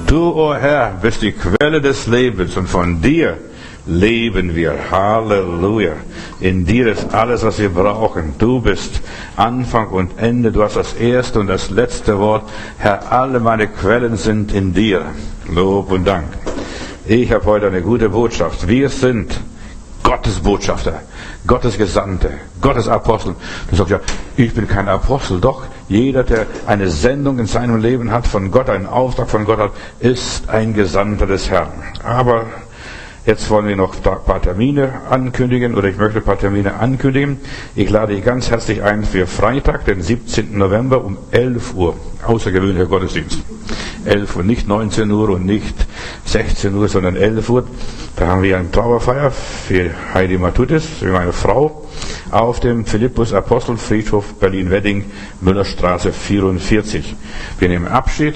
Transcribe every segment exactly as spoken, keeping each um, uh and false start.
Du, o Herr, bist die Quelle des Lebens und von dir leben wir. Halleluja. In dir ist alles, was wir brauchen. Du bist Anfang und Ende. Du hast das erste und das letzte Wort. Herr, alle meine Quellen sind in dir. Lob und Dank. Ich habe heute eine gute Botschaft. Wir sind Gottes Botschafter, Gottes Gesandte, Gottes Apostel. Du sagst ja, ich bin kein Apostel. Doch, jeder, der eine Sendung in seinem Leben hat, von Gott, einen Auftrag von Gott hat, ist ein Gesandter des Herrn. Aber jetzt wollen wir noch ein paar Termine ankündigen, oder ich möchte ein paar Termine ankündigen. Ich lade dich ganz herzlich ein für Freitag, den siebzehnten November um elf Uhr. Außergewöhnlicher Gottesdienst. elf Uhr, nicht neunzehn Uhr und nicht sechzehn Uhr, sondern elf Uhr. Da haben wir eine Trauerfeier für Heidi Matutis, für meine Frau, auf dem Philippus Apostelfriedhof Berlin-Wedding, Müllerstraße vierundvierzig. Wir nehmen Abschied.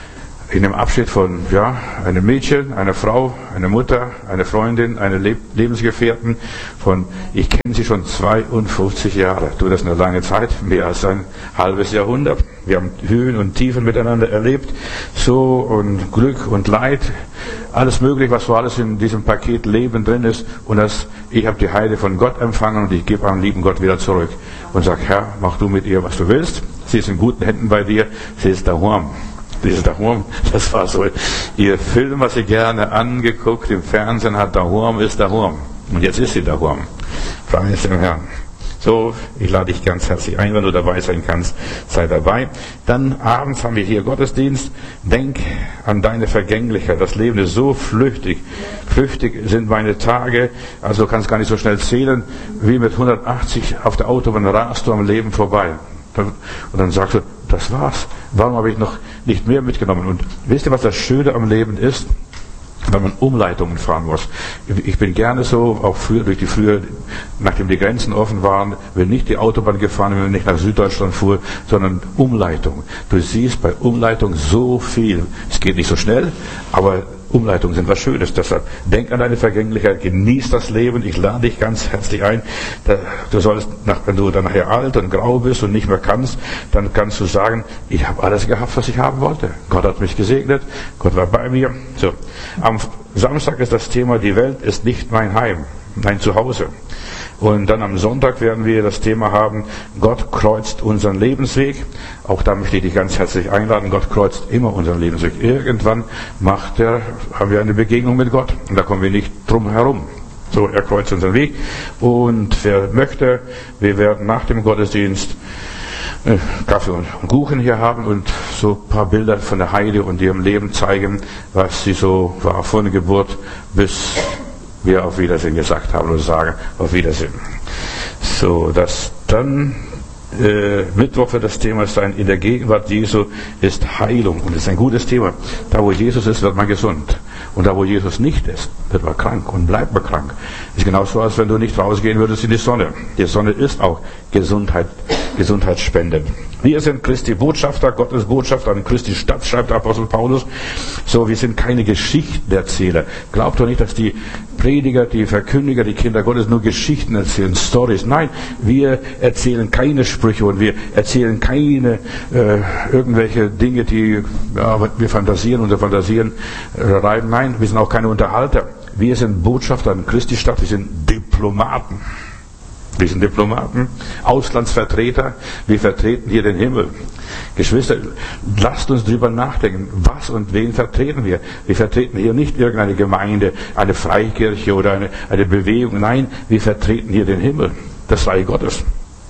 Ich nehme Abschied von ja, einem Mädchen, einer Frau, einer Mutter, einer Freundin, einer Le- Lebensgefährten. Von, ich kenne sie schon zweiundfünfzig Jahre. Du, das ist eine lange Zeit, mehr als ein halbes Jahrhundert. Wir haben Höhen und Tiefen miteinander erlebt. So und Glück und Leid, alles mögliche, was so alles in diesem Paket Leben drin ist. Und das, ich habe die Heide von Gott empfangen und ich gebe an lieben Gott wieder zurück. Und sage, Herr, mach du mit ihr, was du willst. Sie ist in guten Händen bei dir. Sie ist daheim. Dieses Daheim, das war so ihr Film, was sie gerne angeguckt im Fernsehen hat. Daheim ist Daheim. Und jetzt ist sie Daheim. Preis dem Herrn. So, ich lade dich ganz herzlich ein, wenn du dabei sein kannst, sei dabei. Dann abends haben wir hier Gottesdienst. Denk an deine Vergänglichkeit. Das Leben ist so flüchtig. Flüchtig sind meine Tage. Also du kannst gar nicht so schnell zählen, wie mit hundertachtzig auf der Autobahn rast du am Leben vorbei. Und dann sagst du, das war's. Warum habe ich noch nicht mehr mitgenommen? Und wisst ihr, was das Schöne am Leben ist? Wenn man Umleitungen fahren muss. Ich bin gerne so, auch früher, durch die früher, nachdem die Grenzen offen waren, bin nicht die Autobahn gefahren, wenn man nicht nach Süddeutschland fuhr, sondern Umleitung. Du siehst bei Umleitung so viel. Es geht nicht so schnell, aber Umleitungen sind was Schönes. Deshalb denk an deine Vergänglichkeit, genieß das Leben. Ich lade dich ganz herzlich ein. Du sollst, wenn du dann nachher alt und grau bist und nicht mehr kannst, dann kannst du sagen, ich habe alles gehabt, was ich haben wollte. Gott hat mich gesegnet, Gott war bei mir. So. Am Samstag ist das Thema, die Welt ist nicht mein Heim, mein Zuhause. Und dann am Sonntag werden wir das Thema haben, Gott kreuzt unseren Lebensweg. Auch da möchte ich dich ganz herzlich einladen. Gott kreuzt immer unseren Lebensweg. Irgendwann macht er, haben wir eine Begegnung mit Gott. Und da kommen wir nicht drum herum. So, er kreuzt unseren Weg. Und wer möchte, wir werden nach dem Gottesdienst äh, Kaffee und Kuchen hier haben und so ein paar Bilder von der Heide und ihrem Leben zeigen, was sie so war von Geburt bis wir auf Wiedersehen gesagt haben oder sagen auf Wiedersehen. So, dass dann äh, Mittwoch für das Thema sein, in der Gegenwart Jesu ist Heilung. Und das ist ein gutes Thema. Da wo Jesus ist, wird man gesund. Und da wo Jesus nicht ist, wird man krank und bleibt man krank. Ist genauso, als wenn du nicht rausgehen würdest in die Sonne. Die Sonne ist auch Gesundheit, gesundheitsspendend. Wir sind Christi Botschafter, Gottes Botschafter an Christi Stadt, schreibt Apostel Paulus. So, wir sind keine Geschichtenerzähler. Glaubt doch nicht, dass die Prediger, die Verkündiger, die Kinder Gottes nur Geschichten erzählen, Stories. Nein, wir erzählen keine Sprüche und wir erzählen keine äh, irgendwelche Dinge, die ja, wir fantasieren, unsere Fantasien äh, reiben. Nein, wir sind auch keine Unterhalter. Wir sind Botschafter an Christi Stadt, wir sind Diplomaten. Wir sind Diplomaten, Auslandsvertreter, wir vertreten hier den Himmel. Geschwister, lasst uns drüber nachdenken, was und wen vertreten wir. Wir vertreten hier nicht irgendeine Gemeinde, eine Freikirche oder eine, eine Bewegung. Nein, wir vertreten hier den Himmel, das Reich Gottes.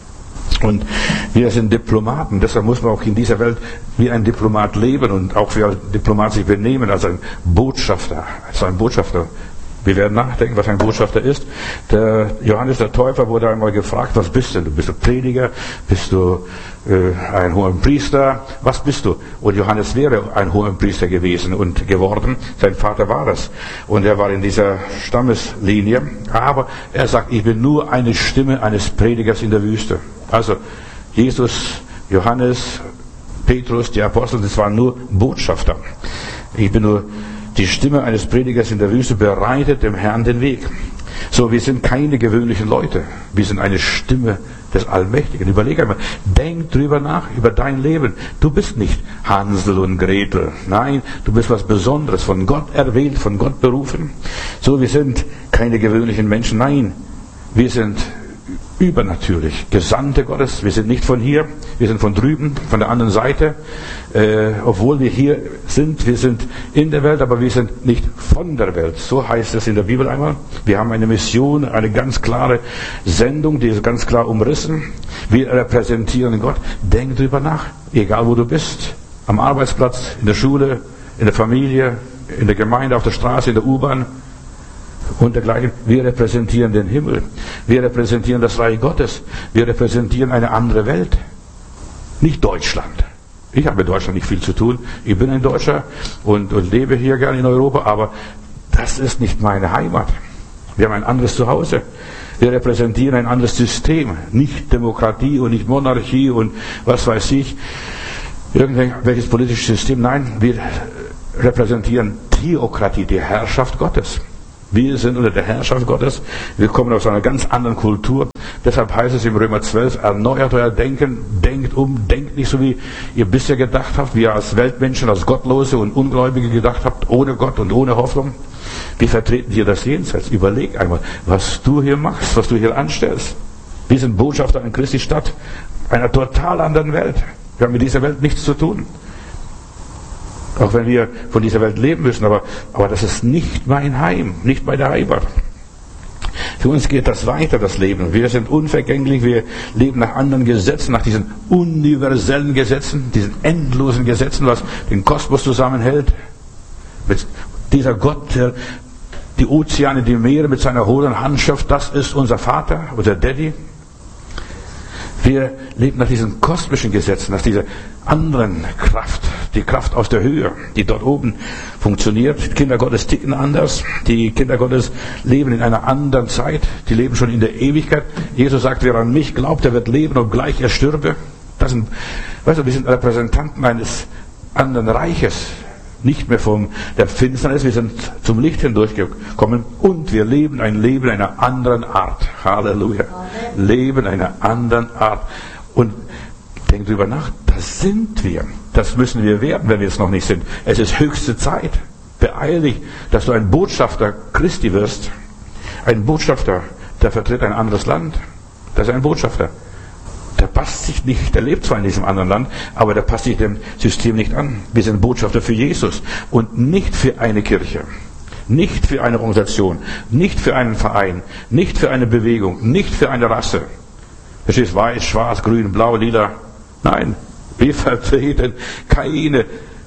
Und wir sind Diplomaten, deshalb muss man auch in dieser Welt wie ein Diplomat leben und auch wie ein Diplomat sich benehmen, als ein Botschafter, als ein Botschafter. Wir werden nachdenken, was ein Botschafter ist. Der Johannes der Täufer wurde einmal gefragt, was bist du? Bist du Prediger? Bist du äh, ein hoher Priester? Was bist du? Und Johannes wäre ein hoher Priester gewesen und geworden. Sein Vater war es. Und er war in dieser Stammeslinie. Aber er sagt, ich bin nur eine Stimme eines Predigers in der Wüste. Also Jesus, Johannes, Petrus, die Apostel, das waren nur Botschafter. Ich bin nur die Stimme eines Predigers in der Wüste, bereitet dem Herrn den Weg. So, wir sind keine gewöhnlichen Leute. Wir sind eine Stimme des Allmächtigen. Überleg einmal, denk drüber nach, über dein Leben. Du bist nicht Hansel und Gretel. Nein, du bist was Besonderes, von Gott erwählt, von Gott berufen. So, wir sind keine gewöhnlichen Menschen. Nein, wir sind übernatürlich, Gesandte Gottes. Wir sind nicht von hier, wir sind von drüben, von der anderen Seite. Äh, obwohl wir hier sind, wir sind in der Welt, aber wir sind nicht von der Welt. So heißt es in der Bibel einmal. Wir haben eine Mission, eine ganz klare Sendung, die ist ganz klar umrissen. Wir repräsentieren Gott. Denk drüber nach, egal wo du bist. Am Arbeitsplatz, in der Schule, in der Familie, in der Gemeinde, auf der Straße, in der U-Bahn. Und dergleichen. Wir repräsentieren den Himmel. Wir repräsentieren das Reich Gottes. Wir repräsentieren eine andere Welt. Nicht Deutschland. Ich habe mit Deutschland nicht viel zu tun. Ich bin ein Deutscher und, und lebe hier gerne in Europa, aber das ist nicht meine Heimat. Wir haben ein anderes Zuhause. Wir repräsentieren ein anderes System. Nicht Demokratie und nicht Monarchie und was weiß ich. Irgendwelches politisches System. Nein, wir repräsentieren Theokratie, die Herrschaft Gottes. Wir sind unter der Herrschaft Gottes. Wir kommen aus einer ganz anderen Kultur. Deshalb heißt es im Römer zwölf, erneuert euer Denken, denkt um, denkt nicht so, wie ihr bisher gedacht habt, wie ihr als Weltmenschen, als Gottlose und Ungläubige gedacht habt, ohne Gott und ohne Hoffnung. Wir vertreten hier das Jenseits. Überleg einmal, was du hier machst, was du hier anstellst. Wir sind Botschafter in Christi Stadt, einer total anderen Welt. Wir haben mit dieser Welt nichts zu tun. Auch wenn wir von dieser Welt leben müssen, aber, aber das ist nicht mein Heim, nicht meine Heimat. Für uns geht das weiter, das Leben. Wir sind unvergänglich, wir leben nach anderen Gesetzen, nach diesen universellen Gesetzen, diesen endlosen Gesetzen, was den Kosmos zusammenhält. Mit dieser Gott, der die Ozeane, die Meere mit seiner hohen Handschrift, das ist unser Vater, unser Daddy. Wir leben nach diesen kosmischen Gesetzen, nach dieser anderen Kraft, die Kraft aus der Höhe, die dort oben funktioniert. Die Kinder Gottes ticken anders. Die Kinder Gottes leben in einer anderen Zeit. Die leben schon in der Ewigkeit. Jesus sagt, wer an mich glaubt, der wird leben, obgleich er stürbe. Das sind, weißt du, wir sind Repräsentanten eines anderen Reiches. Nicht mehr von der Finsternis, wir sind zum Licht hindurchgekommen und wir leben ein Leben einer anderen Art. Halleluja. Amen. Leben einer anderen Art. Und denk drüber nach, das sind wir. Das müssen wir werden, wenn wir es noch nicht sind. Es ist höchste Zeit. Beeil dich, dass du ein Botschafter Christi wirst. Ein Botschafter, der vertritt ein anderes Land. Das ist ein Botschafter. Der passt sich nicht, der lebt zwar in diesem anderen Land, aber der passt sich dem System nicht an. Wir sind Botschafter für Jesus und nicht für eine Kirche, nicht für eine Organisation, nicht für einen Verein, nicht für eine Bewegung, nicht für eine Rasse. Verstehst, weiß, schwarz, grün, blau, lila. Nein, wir vertreten keine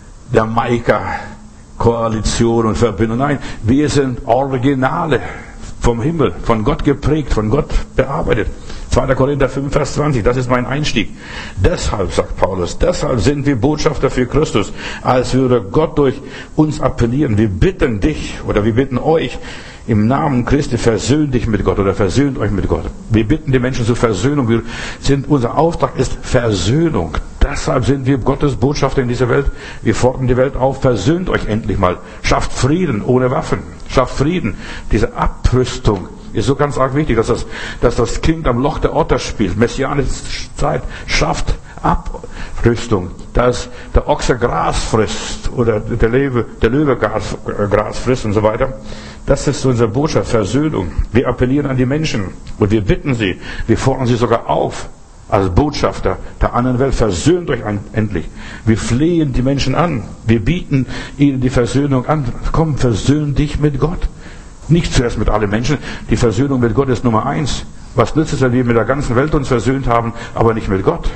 Jamaika-Koalition und Verbindung. Nein, wir sind Originale vom Himmel, von Gott geprägt, von Gott bearbeitet. zweiter Korinther fünf, Vers zwanzig, das ist mein Einstieg. Deshalb, sagt Paulus, deshalb sind wir Botschafter für Christus, als würde Gott durch uns appellieren. Wir bitten dich oder wir bitten euch im Namen Christi, versöhnt dich mit Gott oder versöhnt euch mit Gott. Wir bitten die Menschen zur Versöhnung. Wir sind, unser Auftrag ist Versöhnung. Deshalb sind wir Gottes Botschafter in dieser Welt. Wir fordern die Welt auf, versöhnt euch endlich mal. Schafft Frieden ohne Waffen. Schafft Frieden. Diese Abrüstung ist so ganz arg wichtig, dass das, dass das Kind am Loch der Otter spielt. Messianische Zeit schafft Abrüstung. Dass der Ochse Gras frisst oder der Löwe, der Löwe Gras, Gras frisst und so weiter. Das ist unsere Botschaft, Versöhnung. Wir appellieren an die Menschen und wir bitten sie, wir fordern sie sogar auf, als Botschafter der anderen Welt, versöhnt euch endlich. Wir flehen die Menschen an, wir bieten ihnen die Versöhnung an. Komm, versöhn dich mit Gott. Nicht zuerst mit allen Menschen. Die Versöhnung mit Gott ist Nummer eins. Was nützt es, wenn wir mit der ganzen Welt uns versöhnt haben, aber nicht mit Gott?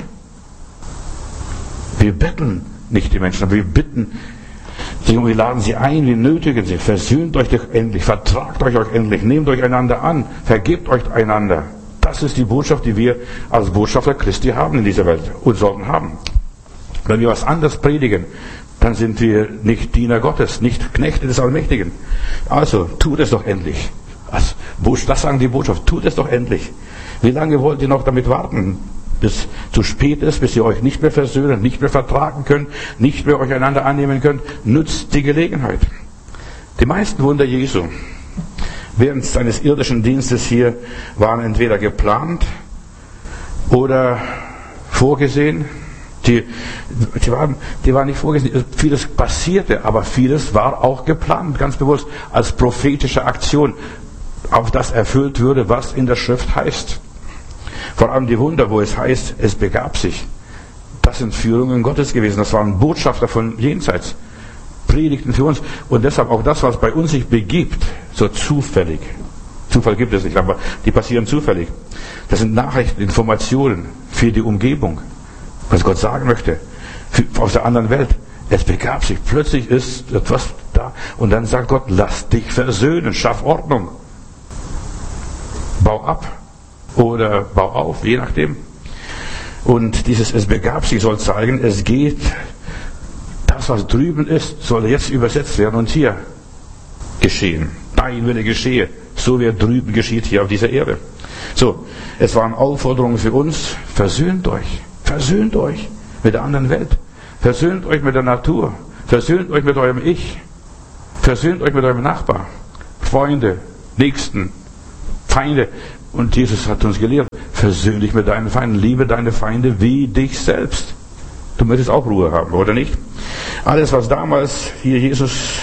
Wir betteln nicht die Menschen, aber wir bitten sie und wir laden sie ein, wir nötigen sie. Versöhnt euch doch endlich, vertragt euch euch endlich, nehmt euch einander an, vergebt euch einander. Das ist die Botschaft, die wir als Botschafter Christi haben in dieser Welt und sollten haben. Wenn wir was anderes predigen, dann sind wir nicht Diener Gottes, nicht Knechte des Allmächtigen. Also, tut es doch endlich. Das, das sagen die Botschaft, tut es doch endlich. Wie lange wollt ihr noch damit warten, bis zu spät ist, bis ihr euch nicht mehr versöhnen, nicht mehr vertragen könnt, nicht mehr euch einander annehmen könnt? Nützt die Gelegenheit. Die meisten Wunder Jesu während seines irdischen Dienstes hier waren entweder geplant oder vorgesehen. Die, die, waren, die waren nicht vorgesehen. Vieles passierte, aber vieles war auch geplant, ganz bewusst, als prophetische Aktion, auf das erfüllt würde, was in der Schrift heißt. Vor allem die Wunder, wo es heißt, es begab sich. Das sind Führungen Gottes gewesen. Das waren Botschafter von jenseits. Predigten für uns. Und deshalb auch das, was bei uns sich begibt, so zufällig. Zufall gibt es nicht, aber die passieren zufällig. Das sind Nachrichten, Informationen für die Umgebung. Was Gott sagen möchte, aus der anderen Welt. Es begab sich, plötzlich ist etwas da und dann sagt Gott, lass dich versöhnen, schaff Ordnung. Bau ab oder bau auf, je nachdem. Und dieses es begab sich soll zeigen, es geht, das was drüben ist, soll jetzt übersetzt werden und hier geschehen. Dein Wille geschehe, so wie er drüben geschieht hier auf dieser Erde. So, es waren Aufforderungen für uns, versöhnt euch. Versöhnt euch mit der anderen Welt. Versöhnt euch mit der Natur. Versöhnt euch mit eurem Ich. Versöhnt euch mit eurem Nachbar. Freunde, Nächsten, Feinde. Und Jesus hat uns gelehrt, versöhn dich mit deinen Feinden. Liebe deine Feinde wie dich selbst. Du möchtest auch Ruhe haben, oder nicht? Alles, was damals hier Jesus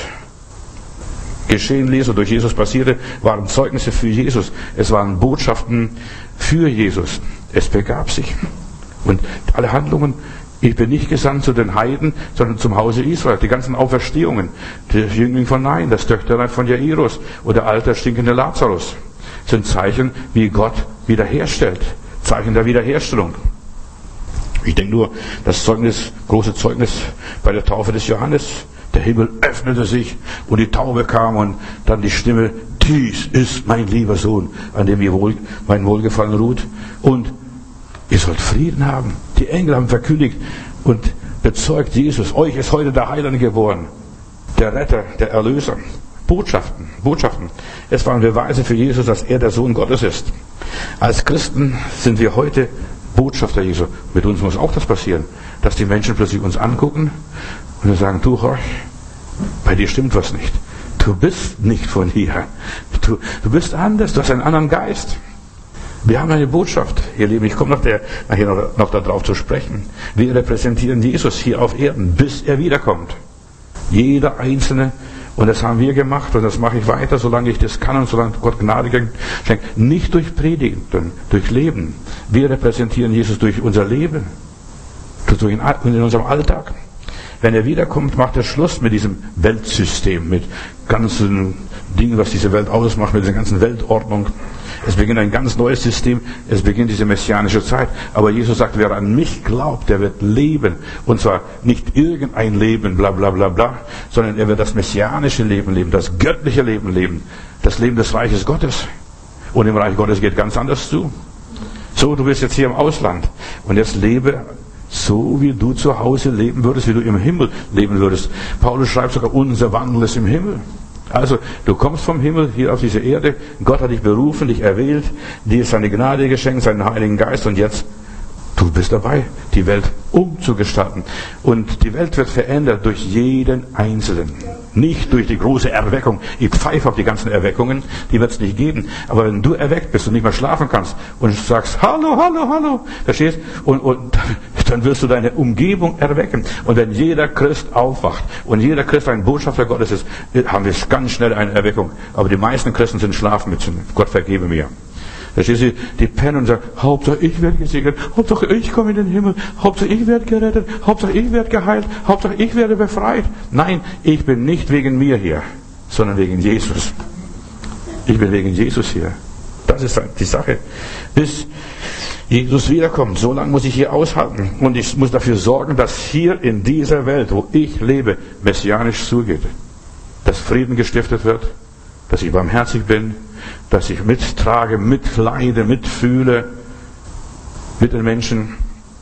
geschehen ließ und durch Jesus passierte, waren Zeugnisse für Jesus. Es waren Botschaften für Jesus. Es begab sich. Und alle Handlungen, ich bin nicht gesandt zu den Heiden, sondern zum Hause Israel. Die ganzen Auferstehungen, der Jüngling von Nain, das Töchterlein von Jairus oder der alte stinkende Lazarus, sind Zeichen, wie Gott wiederherstellt. Zeichen der Wiederherstellung. Ich denke nur, das Zeugnis, große Zeugnis bei der Taufe des Johannes. Der Himmel öffnete sich und die Taube kam und dann die Stimme, dies ist mein lieber Sohn, an dem ihr wohl, mein Wohlgefallen ruht. Und ihr sollt Frieden haben. Die Engel haben verkündigt und bezeugt Jesus. Euch ist heute der Heiland geboren. Der Retter, der Erlöser. Botschaften, Botschaften. Es waren Beweise für Jesus, dass er der Sohn Gottes ist. Als Christen sind wir heute Botschafter Jesu. Mit uns muss auch das passieren, dass die Menschen plötzlich uns angucken und wir sagen, du horch, bei dir stimmt was nicht. Du bist nicht von hier. Du, du bist anders, du hast einen anderen Geist. Wir haben eine Botschaft, ihr Lieben, ich komme noch der, nachher noch, noch darauf zu sprechen. Wir repräsentieren Jesus hier auf Erden, bis er wiederkommt. Jeder Einzelne, und das haben wir gemacht und das mache ich weiter, solange ich das kann und solange Gott Gnade schenkt. Nicht durch Predigen, durch Leben. Wir repräsentieren Jesus durch unser Leben, durch in unserem Alltag. Wenn er wiederkommt, macht er Schluss mit diesem Weltsystem, mit ganzen Dingen, was diese Welt ausmacht, mit dieser ganzen Weltordnung. Es beginnt ein ganz neues System, es beginnt diese messianische Zeit. Aber Jesus sagt, wer an mich glaubt, der wird leben. Und zwar nicht irgendein Leben, bla bla bla bla, sondern er wird das messianische Leben leben, das göttliche Leben leben, das Leben des Reiches Gottes. Und im Reich Gottes geht ganz anders zu. So, du bist jetzt hier im Ausland und jetzt lebe so, wie du zu Hause leben würdest, wie du im Himmel leben würdest. Paulus schreibt sogar, unser Wandel ist im Himmel. Also, du kommst vom Himmel hier auf diese Erde, Gott hat dich berufen, dich erwählt, dir ist seine Gnade geschenkt, seinen Heiligen Geist und jetzt, du bist dabei, die Welt umzugestalten. Und die Welt wird verändert durch jeden Einzelnen. Nicht durch die große Erweckung. Ich pfeife auf die ganzen Erweckungen, die wird es nicht geben. Aber wenn du erweckt bist und nicht mehr schlafen kannst und sagst, hallo, hallo, hallo, verstehst? Und, und dann wirst du deine Umgebung erwecken. Und wenn jeder Christ aufwacht und jeder Christ ein Botschafter Gottes ist, haben wir ganz schnell eine Erweckung. Aber die meisten Christen sind Schlafmützen. Gott vergebe mir. Verstehst du? Die pennen und sagen, Hauptsache ich werde gesegnet, Hauptsache ich komme in den Himmel, Hauptsache ich werde gerettet, Hauptsache ich werde geheilt, Hauptsache ich werde befreit. Nein, ich bin nicht wegen mir hier, sondern wegen Jesus. Ich bin wegen Jesus hier. Das ist die Sache. Bis Jesus wiederkommt, so lange muss ich hier aushalten. Und ich muss dafür sorgen, dass hier in dieser Welt, wo ich lebe, messianisch zugeht. Dass Frieden gestiftet wird, dass ich barmherzig bin, dass ich mittrage, mitleide, mitfühle mit den Menschen.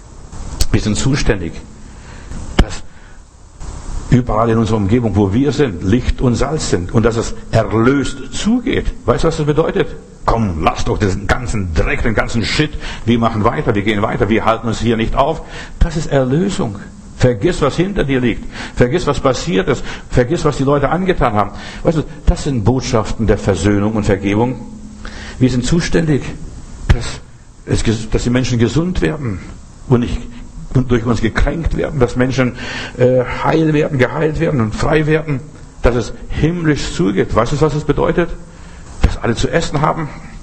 Wir sind zuständig, dass überall in unserer Umgebung, wo wir sind, Licht und Salz sind und dass es erlöst zugeht. Weißt du, was das bedeutet? Komm, lass doch den ganzen Dreck, den ganzen Shit. Wir machen weiter, wir gehen weiter, wir halten uns hier nicht auf. Das ist Erlösung. Vergiss, was hinter dir liegt. Vergiss, was passiert ist. Vergiss, was die Leute angetan haben. Weißt du, das sind Botschaften der Versöhnung und Vergebung. Wir sind zuständig, dass, es, dass die Menschen gesund werden und nicht und durch uns gekränkt werden, dass Menschen äh, heil werden, geheilt werden und frei werden, dass es himmlisch zugeht. Weißt du, was das bedeutet? Dass alle zu essen haben.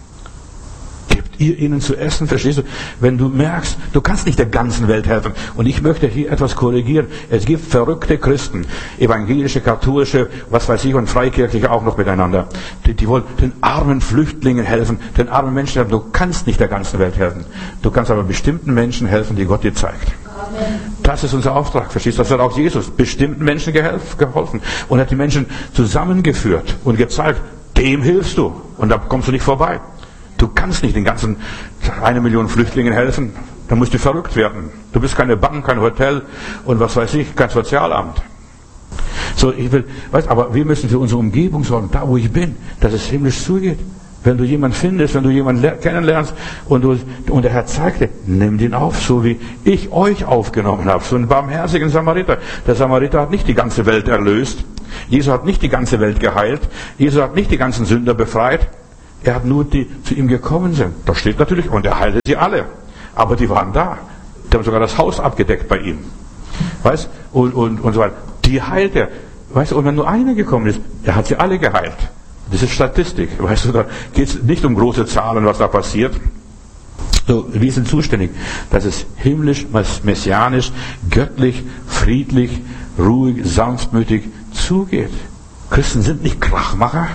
Gebt ihr ihnen zu essen, verstehst du? Wenn du merkst, du kannst nicht der ganzen Welt helfen. Und ich möchte hier etwas korrigieren. Es gibt verrückte Christen, evangelische, katholische, was weiß ich, und freikirchliche auch noch miteinander. Die, die wollen den armen Flüchtlingen helfen, den armen Menschen helfen. Du kannst nicht der ganzen Welt helfen. Du kannst aber bestimmten Menschen helfen, die Gott dir zeigt. Amen. Das ist unser Auftrag, verstehst du? Das hat auch Jesus bestimmten Menschen geholfen und hat die Menschen zusammengeführt und gezeigt, dem hilfst du und da kommst du nicht vorbei. Du kannst nicht den ganzen eine Million Flüchtlingen helfen, da musst du verrückt werden. Du bist keine Bank, kein Hotel und was weiß ich, kein Sozialamt. So, ich will, weißt, aber wir müssen für unsere Umgebung sorgen, da wo ich bin, dass es himmlisch zugeht. Wenn du jemanden findest, wenn du jemanden kennenlernst und, du, und der Herr zeigt dir, nimm den auf, so wie ich euch aufgenommen habe. So einen barmherzigen Samariter. Der Samariter hat nicht die ganze Welt erlöst. Jesus hat nicht die ganze Welt geheilt. Jesus hat nicht die ganzen Sünder befreit. Er hat nur die, die zu ihm gekommen sind. Das steht natürlich, und er heilte sie alle. Aber die waren da. Die haben sogar das Haus abgedeckt bei ihm. Weißt? Und, und, und so weiter. Die heilt er. Weißt du, und wenn nur einer gekommen ist, er hat sie alle geheilt. Das ist Statistik, weißt du, da geht es nicht um große Zahlen, was da passiert. So, wir sind zuständig, dass es himmlisch, messianisch, göttlich, friedlich, ruhig, sanftmütig zugeht. Christen sind nicht Krachmacher.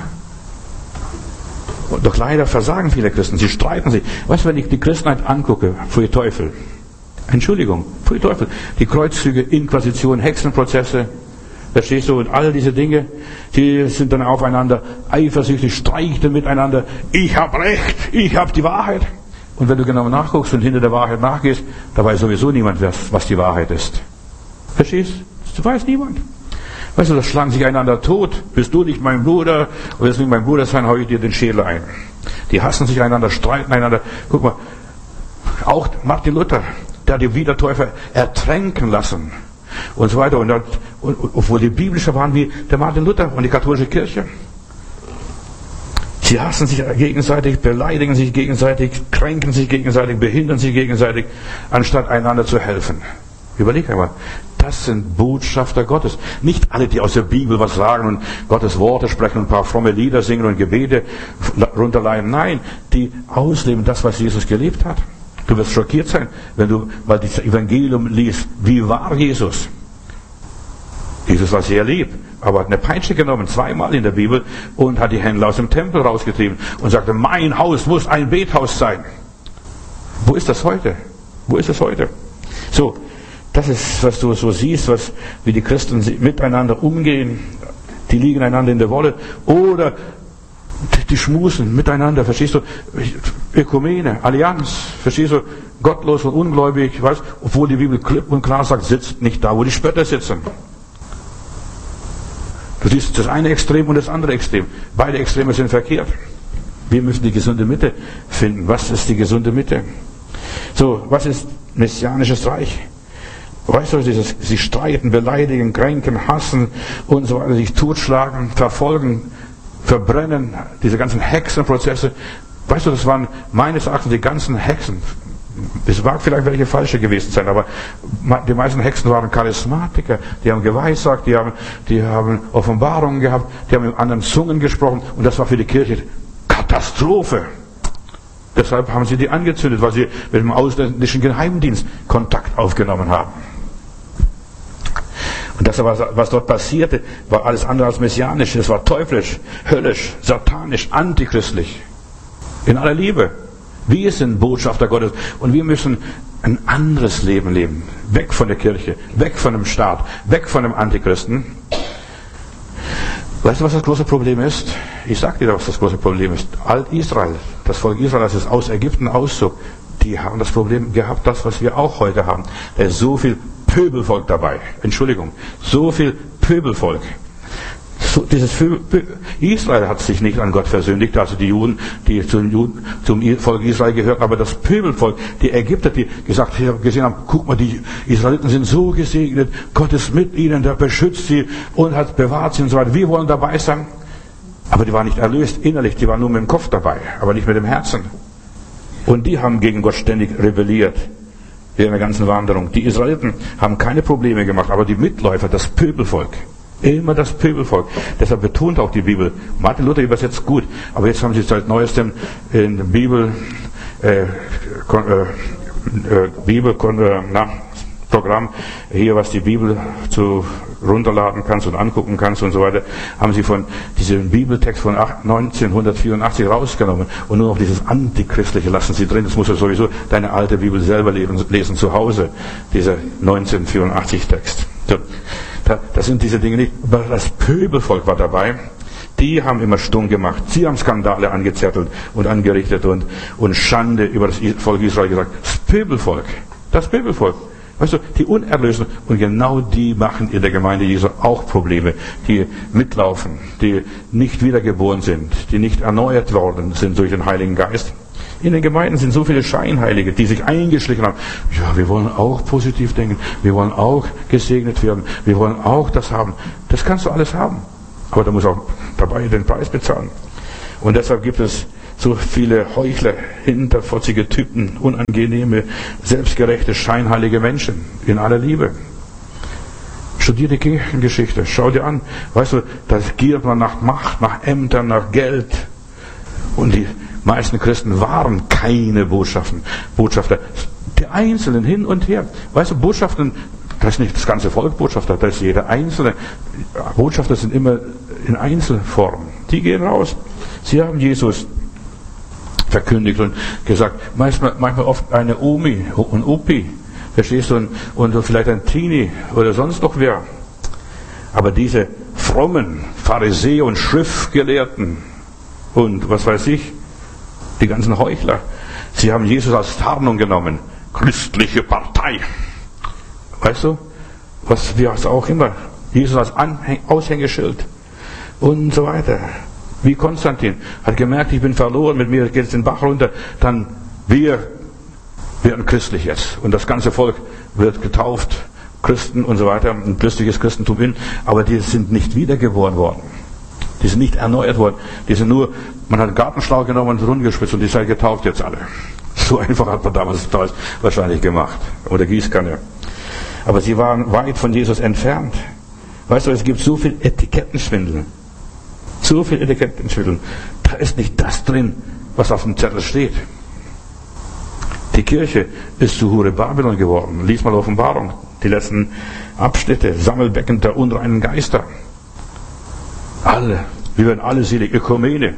Und doch leider versagen viele Christen, sie streiten sich. Weißt du, wenn ich die Christenheit angucke, pfui Teufel, Entschuldigung, pfui Teufel, die Kreuzzüge, Inquisition, Hexenprozesse, verstehst du? Und all diese Dinge, die sind dann aufeinander eifersüchtig, streiten miteinander. Ich habe Recht, ich habe die Wahrheit. Und wenn du genau nachguckst und hinter der Wahrheit nachgehst, da weiß sowieso niemand, was die Wahrheit ist. Verstehst du? Das weiß niemand. Weißt du, das schlagen sich einander tot. Bist du nicht mein Bruder? Oder willst du nicht mein Bruder sein, hau ich dir den Schädel ein. Die hassen sich einander, streiten einander. Guck mal, auch Martin Luther, der hat die Wiedertäufer ertränken lassen. Und so weiter. Und, und, und obwohl die biblischer waren wie der Martin Luther und die katholische Kirche. Sie hassen sich gegenseitig, beleidigen sich gegenseitig, kränken sich gegenseitig, behindern sich gegenseitig, anstatt einander zu helfen. Überleg einmal, das sind Botschafter Gottes. Nicht alle, die aus der Bibel was sagen und Gottes Worte sprechen und ein paar fromme Lieder singen und Gebete runterleihen. Nein, die ausleben das, was Jesus gelebt hat. Du wirst schockiert sein, wenn du mal das Evangelium liest. Wie war Jesus? Jesus war sehr lieb, aber hat eine Peitsche genommen, zweimal in der Bibel, und hat die Händler aus dem Tempel rausgetrieben und sagte, mein Haus muss ein Bethaus sein. Wo ist das heute? Wo ist es heute? So, das ist, was du so siehst, was, wie die Christen miteinander umgehen. Die liegen einander in der Wolle. Oder die schmusen miteinander, verstehst du? Ökumene, Allianz, verstehst du? Gottlos und ungläubig, weißt? Obwohl die Bibel klipp und klar sagt, sitzt nicht da, wo die Spötter sitzen. Du siehst das eine Extrem und das andere Extrem. Beide Extreme sind verkehrt. Wir müssen die gesunde Mitte finden. Was ist die gesunde Mitte? So, was ist messianisches Reich? Weißt du, dieses, sie streiten, beleidigen, kränken, hassen und so weiter, sich totschlagen, verfolgen, verbrennen, diese ganzen Hexenprozesse. Weißt du, das waren meines Erachtens die ganzen Hexen. Es mag vielleicht welche falsche gewesen sein, aber die meisten Hexen waren Charismatiker. Die haben geweissagt, die haben, die haben Offenbarungen gehabt, die haben in anderen Zungen gesprochen und das war für die Kirche Katastrophe. Deshalb haben sie die angezündet, weil sie mit dem ausländischen Geheimdienst Kontakt aufgenommen haben. Und das, was dort passierte, war alles andere als messianisch. Es war teuflisch, höllisch, satanisch, antichristlich. In aller Liebe. Wir sind Botschafter Gottes und wir müssen ein anderes Leben leben. Weg von der Kirche, weg von dem Staat, weg von dem Antichristen. Weißt du, was das große Problem ist? Ich sag dir, was das große Problem ist. Alt-Israel, das Volk Israel, das ist aus Ägypten auszog, die haben das Problem gehabt, das, was wir auch heute haben. Da ist so viel Pöbelvolk dabei. Entschuldigung, so viel Pöbelvolk. so, dieses Israel hat sich nicht an Gott versündigt, also die Juden, die zum, Juden, zum Volk Israel gehörten, aber das Pöbelvolk, die Ägypter, die gesagt gesehen haben, guck mal, die Israeliten sind so gesegnet, Gott ist mit ihnen, der beschützt sie und hat bewahrt sie und so weiter. Wir wollen dabei sein. Aber die waren nicht erlöst innerlich, die waren nur mit dem Kopf dabei, aber nicht mit dem Herzen. Und die haben gegen Gott ständig rebelliert während der ganzen Wanderung. Die Israeliten haben keine Probleme gemacht, aber die Mitläufer, das Pöbelvolk, immer das Pöbelvolk. Deshalb betont auch die Bibel. Martin Luther übersetzt gut, aber jetzt haben sie seit neuestem in der Bibel, äh, kon, äh, äh, Bibel, kon, äh, na, Programm, hier was die Bibel zu runterladen kannst und angucken kannst und so weiter, haben sie von diesem Bibeltext von neunzehnhundertvierundachtzig rausgenommen und nur noch dieses Antichristliche lassen sie drin. Das musst du sowieso deine alte Bibel selber lesen, lesen zu Hause, dieser neunzehnhundertvierundachtzig Text. So, da, das sind diese Dinge nicht, aber das Pöbelvolk war dabei. Die haben immer stumm gemacht. Sie haben Skandale angezettelt und angerichtet und, und Schande über das Volk Israel gesagt. Das Pöbelvolk, das Pöbelvolk. Weißt du, die Unerlösten, und genau die machen in der Gemeinde Jesu auch Probleme, die mitlaufen, die nicht wiedergeboren sind, die nicht erneuert worden sind durch den Heiligen Geist. In den Gemeinden sind so viele Scheinheilige, die sich eingeschlichen haben. Ja, wir wollen auch positiv denken, wir wollen auch gesegnet werden, wir wollen auch das haben. Das kannst du alles haben, aber du musst auch dabei den Preis bezahlen. Und deshalb gibt es so viele Heuchler, hinterfotzige Typen, unangenehme, selbstgerechte, scheinheilige Menschen in aller Liebe. Studier die Kirchengeschichte, schau dir an. Weißt du, da giert man nach Macht, nach Ämtern, nach Geld. Und die meisten Christen waren keine Botschaften, Botschafter. Die Einzelnen hin und her. Weißt du, Botschaften, das ist nicht das ganze Volk Botschafter, das ist jeder Einzelne. Botschafter sind immer in Einzelform. Die gehen raus. Sie haben Jesus verkündigt und gesagt, manchmal, manchmal oft eine Omi und Opi, verstehst du, und, und vielleicht ein Teenie oder sonst noch wer. Aber diese frommen Pharisäer und Schriftgelehrten und was weiß ich, die ganzen Heuchler, sie haben Jesus als Tarnung genommen. Christliche Partei. Weißt du, was wir auch immer, Jesus als Anhäng- Aushängeschild und so weiter. Wie Konstantin hat gemerkt, ich bin verloren, mit mir geht es den Bach runter, dann wir werden christlich jetzt. Und das ganze Volk wird getauft, Christen und so weiter, ein christliches Christentum in, aber die sind nicht wiedergeboren worden. Die sind nicht erneuert worden. Die sind nur, man hat einen Gartenschlauch genommen und rundgespritzt und die seid getauft jetzt alle. So einfach hat man damals wahrscheinlich gemacht. Oder Gießkanne. Aber sie waren weit von Jesus entfernt. Weißt du, es gibt so viel Etikettenschwindel. So viel Etikettenschwindel. Da ist nicht das drin, was auf dem Zettel steht. Die Kirche ist zu Hure Babylon geworden. Lies mal Offenbarung. Die letzten Abschnitte. Sammelbecken der unreinen Geister. Alle. Wir werden alle selig. Ökumene.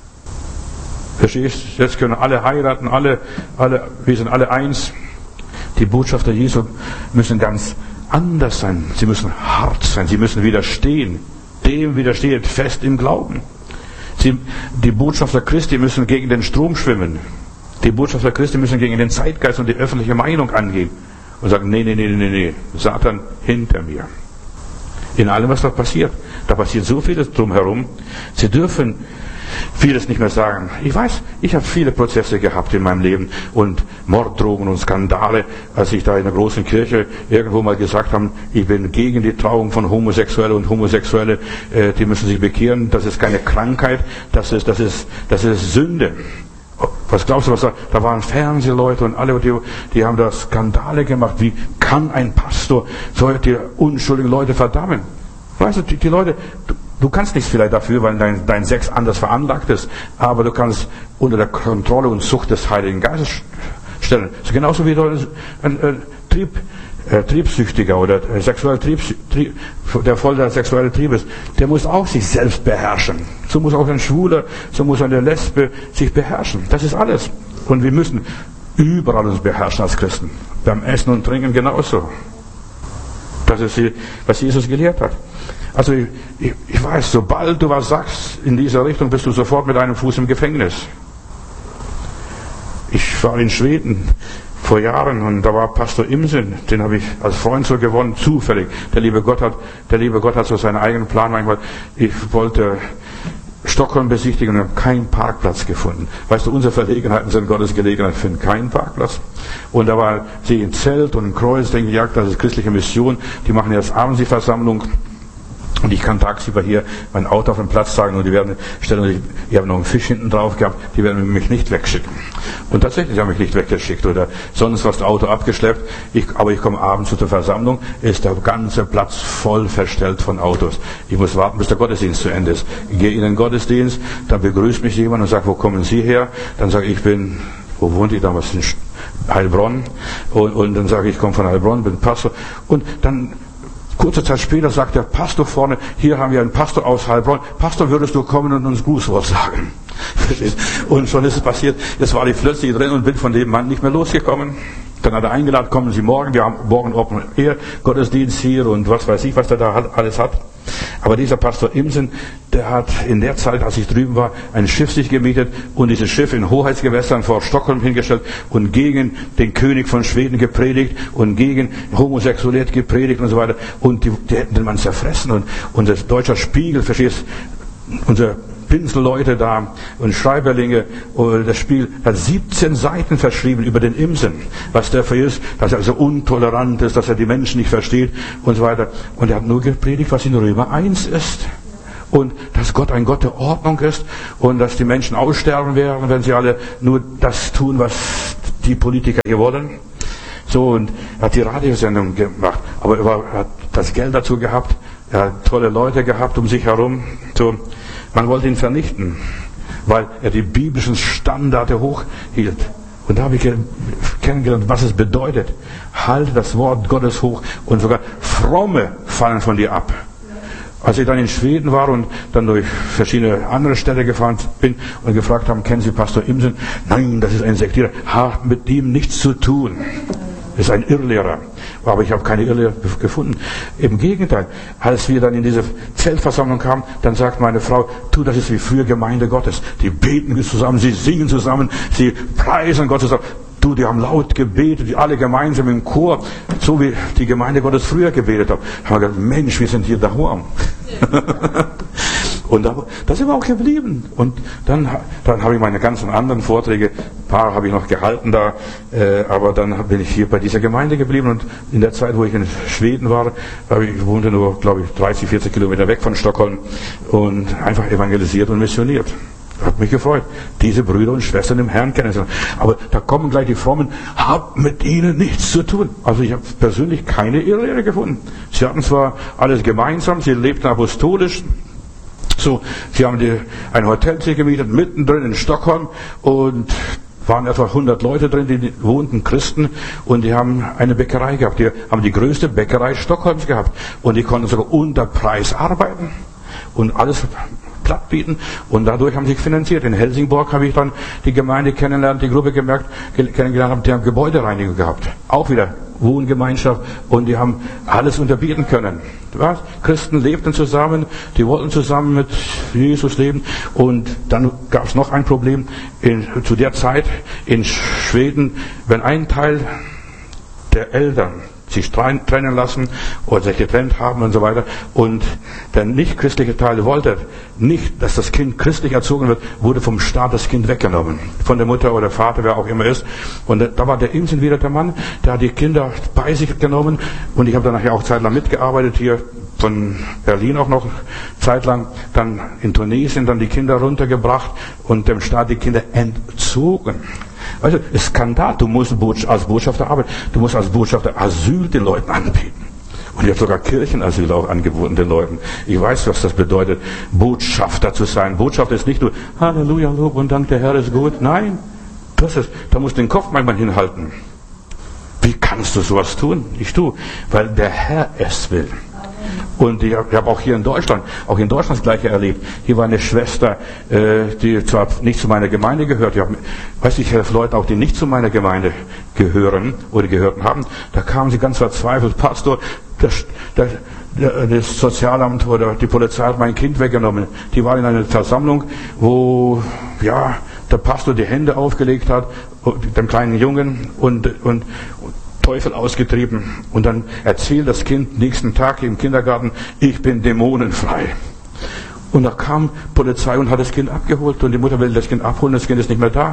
Verstehst? Jetzt können alle heiraten. Alle, alle, wir sind alle eins. Die Botschafter Jesu müssen ganz anders sein. Sie müssen hart sein. Sie müssen widerstehen. Dem widersteht fest im Glauben. Sie, die Botschafter Christi müssen gegen den Strom schwimmen. Die Botschafter Christi müssen gegen den Zeitgeist und die öffentliche Meinung angehen. Und sagen, nee, nee, nee, nee, nee, Satan hinter mir. In allem, was da passiert. Da passiert so vieles drumherum. Sie dürfen vieles nicht mehr sagen. Ich weiß, ich habe viele Prozesse gehabt in meinem Leben und Morddrohungen und Skandale, als ich da in der großen Kirche irgendwo mal gesagt habe, ich bin gegen die Trauung von Homosexuellen und Homosexuelle, äh, die müssen sich bekehren, das ist keine Krankheit, das ist, das ist, das ist Sünde. Was glaubst du, was da, da waren Fernsehleute und alle, die, die haben da Skandale gemacht. Wie kann ein Pastor solche unschuldigen Leute verdammen? Weißt du, die, die Leute, du, du kannst nichts vielleicht dafür, weil dein, dein Sex anders veranlagt ist, aber du kannst unter der Kontrolle und Zucht des Heiligen Geistes stellen. So genauso wie du ein, ein, ein Trieb, äh, Triebsüchtiger oder äh, sexuell Trieb, Trieb, der voll der sexuelle Trieb ist, der muss auch sich selbst beherrschen. So muss auch ein Schwuler, so muss eine Lesbe sich beherrschen. Das ist alles. Und wir müssen überall uns beherrschen als Christen. Beim Essen und Trinken genauso. Das ist, was Jesus gelehrt hat. Also ich, ich, ich weiß, sobald du was sagst in dieser Richtung, bist du sofort mit einem Fuß im Gefängnis. Ich war in Schweden vor Jahren, und da war Pastor Imsen, den habe ich als Freund so gewonnen, zufällig. Der liebe Gott hat, der liebe Gott hat so seinen eigenen Plan manchmal. Ich wollte Stockholm besichtigen und habe keinen Parkplatz gefunden. Weißt du, unsere Verlegenheiten sind Gottes Gelegenheit, finden keinen Parkplatz. Und da war sie im Zelt und im Kreuz, denke ich, ja, das ist christliche Mission, die machen jetzt abends die Versammlung. Und ich kann tagsüber hier mein Auto auf den Platz sagen und die werden stellen, ich habe noch einen Fisch hinten drauf gehabt, die werden mich nicht wegschicken. Und tatsächlich haben mich nicht weggeschickt oder sonst was, das Auto abgeschleppt. Ich, aber ich komme abends zur Versammlung, ist der ganze Platz voll verstellt von Autos. Ich muss warten, bis der Gottesdienst zu Ende ist. Ich gehe in den Gottesdienst, dann begrüßt mich jemand und sagt, wo kommen Sie her? Dann sage ich, ich bin, wo wohnt ich damals? In Heilbronn. Und, und dann sage ich, ich komme von Heilbronn, bin Pastor. Und dann kurze Zeit später sagt der Pastor vorne, hier haben wir einen Pastor aus Heilbronn. Pastor, würdest du kommen und uns Grußwort sagen? Und schon ist es passiert, jetzt war ich plötzlich drin und bin von dem Mann nicht mehr losgekommen. Dann hat er eingeladen, kommen Sie morgen, wir haben morgen Open Air Gottesdienst hier und was weiß ich, was der da alles hat. Aber dieser Pastor Imsen, der hat in der Zeit, als ich drüben war, ein Schiff sich gemietet und dieses Schiff in Hoheitsgewässern vor Stockholm hingestellt und gegen den König von Schweden gepredigt und gegen Homosexualität gepredigt und so weiter. Und die, die hätten den Mann zerfressen. Und unser deutscher Spiegel, verstehst du, unser Pinselleute da und Schreiberlinge, und das Spiel hat siebzehn Seiten verschrieben über den Imsen, was der für ist, dass er so intolerant ist, dass er die Menschen nicht versteht und so weiter. Und er hat nur gepredigt, was in Römer eins ist. Und dass Gott ein Gott der Ordnung ist und dass die Menschen aussterben werden, wenn sie alle nur das tun, was die Politiker hier wollen. So, und er hat die Radiosendung gemacht, aber er war, hat das Geld dazu gehabt, er hat tolle Leute gehabt um sich herum. So, man wollte ihn vernichten, weil er die biblischen Standarde hochhielt. Und da habe ich kennengelernt, was es bedeutet. Halte das Wort Gottes hoch und sogar Fromme fallen von dir ab. Als ich dann in Schweden war und dann durch verschiedene andere Städte gefahren bin und gefragt haben, kennen Sie Pastor Imsen? Nein, das ist ein Sektierer. Hat mit ihm nichts zu tun. Das ist ein Irrlehrer. Aber ich habe keine Irrlehrer gefunden. Im Gegenteil, als wir dann in diese Zeltversammlung kamen, dann sagt meine Frau, du, das ist wie früher Gemeinde Gottes. Die beten zusammen, sie singen zusammen, sie preisen Gott zusammen. Du, die haben laut gebetet, die alle gemeinsam im Chor, so wie die Gemeinde Gottes früher gebetet hat. Haben wir gedacht, Mensch, wir sind hier daheim. Und da, da sind wir auch geblieben. Und dann, dann habe ich meine ganzen anderen Vorträge, ein paar habe ich noch gehalten da, äh, aber dann bin ich hier bei dieser Gemeinde geblieben. Und in der Zeit, wo ich in Schweden war, habe ich, ich wohnte nur, glaube ich, dreißig, vierzig Kilometer weg von Stockholm und einfach evangelisiert und missioniert. Hat mich gefreut, diese Brüder und Schwestern im Herrn kennenzulernen. Aber da kommen gleich die Frommen, hab mit ihnen nichts zu tun. Also ich habe persönlich keine Irrlehre gefunden. Sie hatten zwar alles gemeinsam, sie lebten apostolisch. So, sie haben die, ein Hotel sich gemietet, mittendrin in Stockholm und waren etwa hundert Leute drin, die wohnten Christen und die haben eine Bäckerei gehabt. Die haben die größte Bäckerei Stockholms gehabt und die konnten sogar unter Preis arbeiten und alles platt bieten und dadurch haben sie sich finanziert. In Helsingborg habe ich dann die Gemeinde kennengelernt, die Gruppe gemerkt, kennengelernt, die haben Gebäudereinigung gehabt. Auch wieder Wohngemeinschaft und die haben alles unterbieten können. Was? Christen lebten zusammen, die wollten zusammen mit Jesus leben und dann gab es noch ein Problem in, zu der Zeit in Schweden, wenn ein Teil der Eltern sich trennen lassen oder sich getrennt haben und so weiter. Und der nicht christliche Teil wollte nicht, dass das Kind christlich erzogen wird, wurde vom Staat das Kind weggenommen. Von der Mutter oder Vater, wer auch immer ist. Und da war der Imsen wieder der Mann, der hat die Kinder bei sich genommen. Und ich habe dann nachher auch zeitlang mitgearbeitet, hier von Berlin auch noch zeitlang, dann in Tunesien dann die Kinder runtergebracht und dem Staat die Kinder entzogen. Also, es ist Skandal. Du musst als Botschafter arbeiten. Du musst als Botschafter Asyl den Leuten anbieten. Und ich habe sogar Kirchenasyl auch angeboten den Leuten. Ich weiß, was das bedeutet, Botschafter zu sein. Botschafter ist nicht nur Halleluja, Lob und Dank, der Herr ist gut. Nein, das ist, da musst du den Kopf manchmal hinhalten. Wie kannst du sowas tun? Ich tue, weil der Herr es will. Und ich habe auch hier in Deutschland, auch in Deutschland das Gleiche erlebt. Hier war eine Schwester, äh, die zwar nicht zu meiner Gemeinde gehört, ich hab, weiß ich, helfe Leute auch, die nicht zu meiner Gemeinde gehören oder gehört haben. Da kamen sie ganz verzweifelt, Pastor, das, das, das Sozialamt oder die Polizei hat mein Kind weggenommen. Die war in einer Versammlung, wo, ja, der Pastor die Hände aufgelegt hat, dem kleinen Jungen und, und, und Teufel ausgetrieben. Und dann erzählt das Kind nächsten Tag im Kindergarten, ich bin dämonenfrei. Und da kam Polizei und hat das Kind abgeholt und die Mutter will das Kind abholen, das Kind ist nicht mehr da.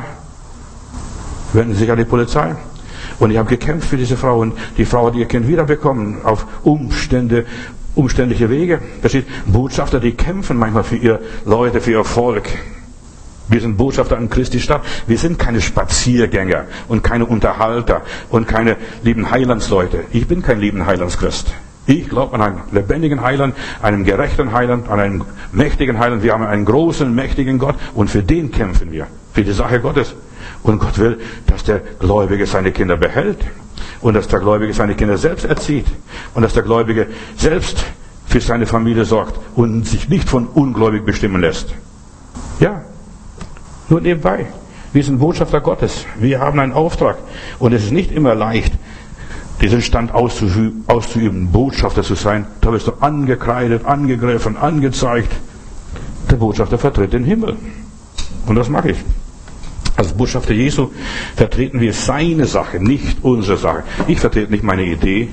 Wenden sich an die Polizei. Und ich habe gekämpft für diese Frau und die Frau hat ihr Kind wiederbekommen auf Umstände, umständliche Wege. Das sind Botschafter, die kämpfen manchmal für ihre Leute, für ihr Volk. Wir sind Botschafter an Christi Stadt. Wir sind keine Spaziergänger und keine Unterhalter und keine lieben Heilandsleute. Ich bin kein lieben Heilandschrist. Ich glaube an einen lebendigen Heiland, einen gerechten Heiland, an einen mächtigen Heiland. Wir haben einen großen, mächtigen Gott und für den kämpfen wir. Für die Sache Gottes. Und Gott will, dass der Gläubige seine Kinder behält und dass der Gläubige seine Kinder selbst erzieht und dass der Gläubige selbst für seine Familie sorgt und sich nicht von Ungläubig bestimmen lässt. Ja, nur nebenbei. Wir sind Botschafter Gottes. Wir haben einen Auftrag und es ist nicht immer leicht, diesen Stand auszuüben, Botschafter zu sein. Da wirst du angekreidet, angegriffen, angezeigt. Der Botschafter vertritt den Himmel. Und das mache ich. Als Botschafter Jesu vertreten wir seine Sache, nicht unsere Sache. Ich vertrete nicht meine Idee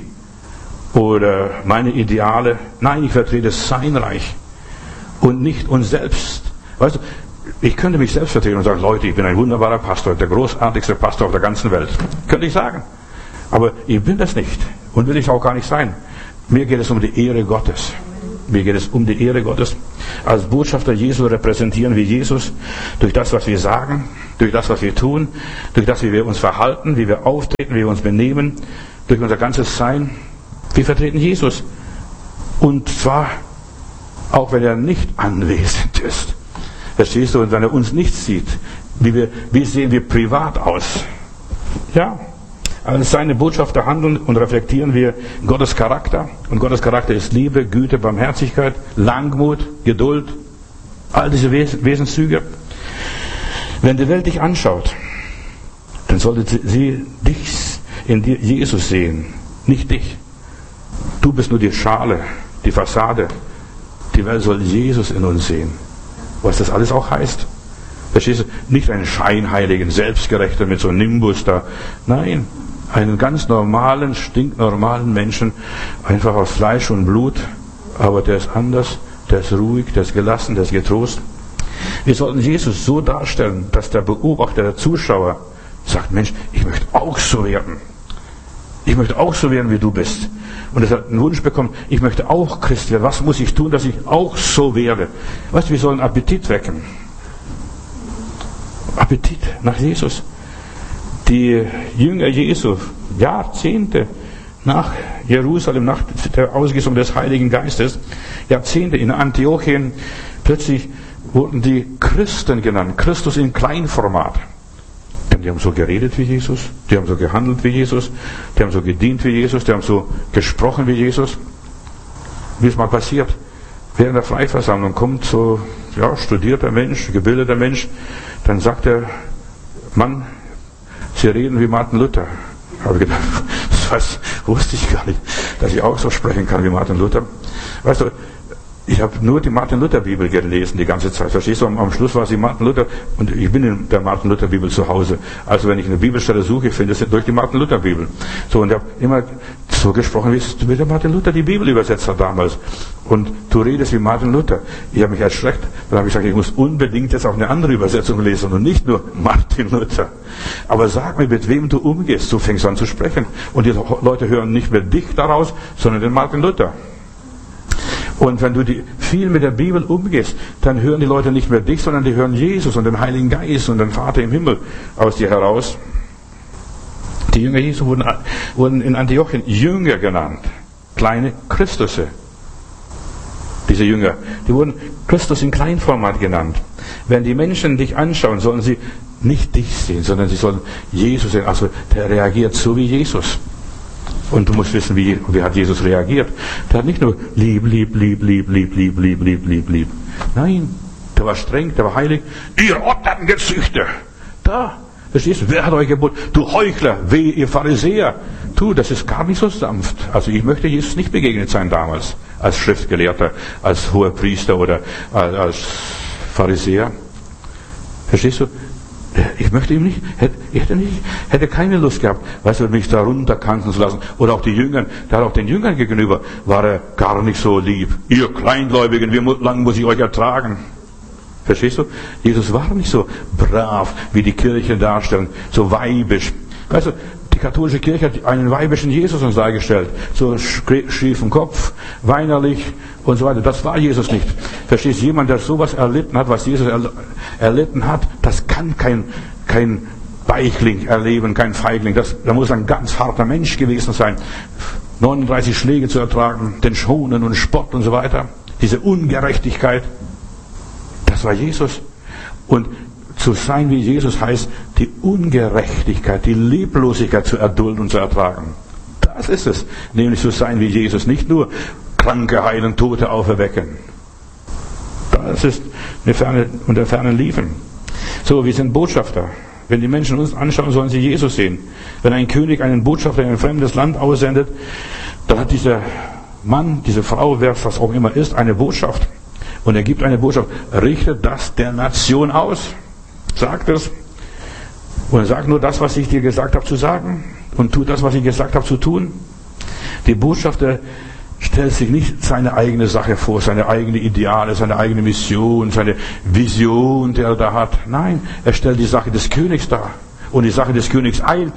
oder meine Ideale. Nein, ich vertrete sein Reich und nicht uns selbst. Weißt du, ich könnte mich selbst vertreten und sagen, Leute, ich bin ein wunderbarer Pastor, der großartigste Pastor auf der ganzen Welt. Könnte ich sagen. Aber ich bin das nicht und will ich auch gar nicht sein. Mir geht es um die Ehre Gottes. Mir geht es um die Ehre Gottes. Als Botschafter Jesu repräsentieren wir Jesus durch das, was wir sagen, durch das, was wir tun, durch das, wie wir uns verhalten, wie wir auftreten, wie wir uns benehmen, durch unser ganzes Sein. Wir vertreten Jesus. Und zwar auch, wenn er nicht anwesend ist. Verstehst du? Und wenn er uns nicht sieht, wie, wir, wie sehen wir privat aus? Ja. Als seine Botschafter handeln und reflektieren wir Gottes Charakter. Und Gottes Charakter ist Liebe, Güte, Barmherzigkeit, Langmut, Geduld. All diese Wes- Wesenszüge. Wenn die Welt dich anschaut, dann sollte sie dich in dir Jesus sehen, nicht dich. Du bist nur die Schale, die Fassade. Die Welt soll Jesus in uns sehen. Was das alles auch heißt. Verstehst du? Nicht einen scheinheiligen, selbstgerechten mit so einem Nimbus da. Nein. Einen ganz normalen, stinknormalen Menschen, einfach aus Fleisch und Blut, aber der ist anders, der ist ruhig, der ist gelassen, der ist getrost. Wir sollten Jesus so darstellen, dass der Beobachter, der Zuschauer sagt, Mensch, ich möchte auch so werden. Ich möchte auch so werden, wie du bist. Und er hat einen Wunsch bekommen, ich möchte auch Christ werden. Was muss ich tun, dass ich auch so werde? Weißt du, wir sollen Appetit wecken. Appetit nach Jesus. Die Jünger Jesu, Jahrzehnte nach Jerusalem, nach der Ausgießung des Heiligen Geistes, Jahrzehnte in Antiochien, plötzlich wurden die Christen genannt, Christus in Kleinformat. Denn die haben so geredet wie Jesus, die haben so gehandelt wie Jesus, die haben so gedient wie Jesus, die haben so gesprochen wie Jesus. Wie es mal passiert, während der Freiversammlung kommt so ja, studierter Mensch, gebildeter Mensch, dann sagt der Mann, Sie reden wie Martin Luther. Ich habe gedacht, das wusste ich gar nicht, dass ich auch so sprechen kann wie Martin Luther. Weißt du, ich habe nur die Martin Luther Bibel gelesen die ganze Zeit. Verstehst du, am, am Schluss war sie Martin Luther und ich bin in der Martin Luther Bibel zu Hause. Also wenn ich eine Bibelstelle suche, finde ich es durch die Martin Luther Bibel. So, und ich habe immer so gesprochen, wie der Martin Luther die Bibel übersetzt hat damals. Und du redest wie Martin Luther. Ich habe mich erschreckt. Dann habe ich gesagt, ich muss unbedingt jetzt auch eine andere Übersetzung lesen und nicht nur Martin Luther. Aber sag mir, mit wem du umgehst. Du fängst an zu sprechen. Und die Leute hören nicht mehr dich daraus, sondern den Martin Luther. Und wenn du die, viel mit der Bibel umgehst, dann hören die Leute nicht mehr dich, sondern die hören Jesus und den Heiligen Geist und den Vater im Himmel aus dir heraus. Die Jünger Jesu wurden, wurden in Antiochien Jünger genannt. Kleine Christusse. Diese Jünger, die wurden Christus in Kleinformat genannt. Wenn die Menschen dich anschauen, sollen sie nicht dich sehen, sondern sie sollen Jesus sehen. Also der reagiert so wie Jesus. Und du musst wissen, wie, wie hat Jesus reagiert. Der hat nicht nur lieb, lieb, lieb, lieb, lieb, lieb, lieb, lieb, lieb, lieb. Nein, der war streng, der war heilig. Ihr Otterngezüchter! Da, verstehst du, wer hat euch geboten? Du Heuchler, weh, ihr Pharisäer! Du, das ist gar nicht so sanft. Also ich möchte Jesus nicht begegnet sein damals, als Schriftgelehrter, als Hoherpriester oder als Pharisäer. Verstehst du? Ich möchte ihm nicht, hätte, ich hätte nicht, hätte keine Lust gehabt, weißt du, mich da runterkanten zu lassen. Oder auch die Jüngern, da hat auch den Jüngern gegenüber, war er gar nicht so lieb. Ihr Kleingläubigen, wie lange muss ich euch ertragen? Verstehst du? Jesus war nicht so brav, wie die Kirche darstellen, so weibisch. Weißt du, die katholische Kirche hat einen weibischen Jesus uns dargestellt. So schiefen Kopf, weinerlich und so weiter. Das war Jesus nicht. Verstehst du? Jemand, der sowas erlitten hat, was Jesus erlitten hat, das kann kein, kein Weichling erleben, kein Feigling. Das, da muss ein ganz harter Mensch gewesen sein. neununddreißig Schläge zu ertragen, den Schonen und Spott und so weiter. Diese Ungerechtigkeit. Das war Jesus. Und zu sein wie Jesus heißt, die Ungerechtigkeit, die Leblosigkeit zu erdulden und zu ertragen. Das ist es. Nämlich zu sein wie Jesus. Nicht nur Kranke heilen, Tote auferwecken. Das ist eine ferne, unter fernen Liefen. So, wir sind Botschafter. Wenn die Menschen uns anschauen, sollen sie Jesus sehen. Wenn ein König einen Botschafter in ein fremdes Land aussendet, dann hat dieser Mann, diese Frau, wer es auch immer ist, eine Botschaft. Und er gibt eine Botschaft. Richtet das der Nation aus. Sagt es. Und er sagt nur das, was ich dir gesagt habe zu sagen. Und tut das, was ich gesagt habe zu tun. Die Botschafter stellt sich nicht seine eigene Sache vor, seine eigene Ideale, seine eigene Mission, seine Vision, die er da hat. Nein, er stellt die Sache des Königs dar. Und die Sache des Königs eilt.